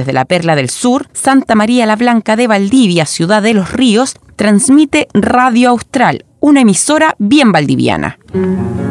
Desde la Perla del Sur, Santa María la Blanca de Valdivia, Ciudad de los Ríos, transmite Radio Austral, una emisora bien valdiviana.